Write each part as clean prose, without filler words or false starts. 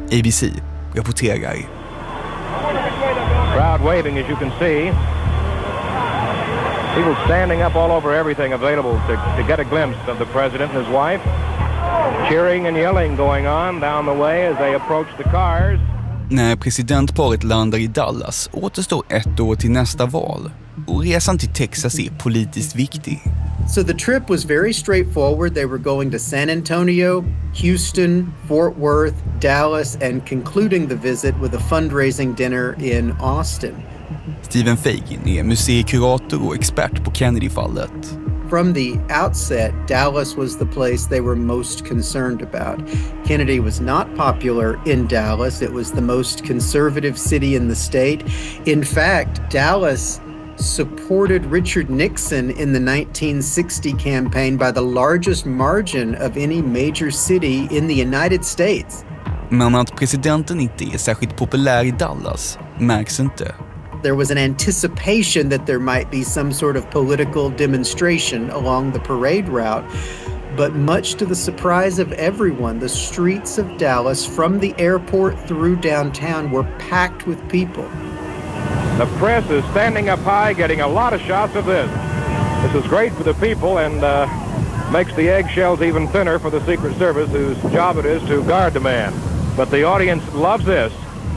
ABC rapporterar. Crowd waving, as you can see. People standing up all over everything available to get a glimpse of the president and his wife. Cheering and yelling going on down the way as they approach the cars. När presidentparet landar i Dallas återstår 1 år till nästa val. Och resan till Texas är politiskt viktig. So the trip was very straightforward. They were going to San Antonio, Houston, Fort Worth, Dallas, and concluding the visit with a fundraising dinner in Austin. Stephen Fagin är museikurator och expert på Kennedy-fallet. From the outset, Dallas was the place they were most concerned about. Kennedy was not popular in Dallas. It was the most conservative city in the state. In fact, Dallas supported Richard Nixon in the 1960 campaign by the largest margin of any major city in the United States. Men att presidenten inte är särskilt populär i Dallas märks inte. There was an anticipation that there might be some sort of political demonstration along the parade route. But much to the surprise of everyone, the streets of Dallas from the airport through downtown were packed with people. The press is standing up high, getting a lot of shots of this. This is great for the people and makes the eggshells even thinner for the Secret Service, whose job it is to guard the man. But the audience loves this.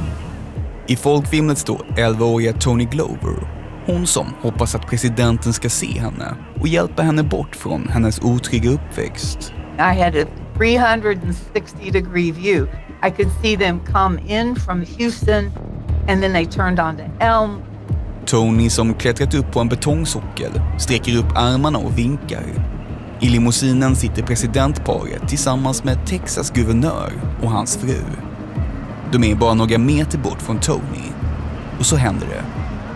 I folkvimlet står 11-åriga Tony Glover. Hon som hoppas att presidenten ska se henne och hjälpa henne bort från hennes otrygga uppväxt. I had a 360-degree view. I could see them come in from Houston and then they turned onto Elm. Tony, som klättrat upp på en betongsockel, sträcker upp armarna och vinkar. I limousinen sitter presidentparet tillsammans med Texas guvernör och hans fru. De är bara några meter bort från Tony. Och så händer det.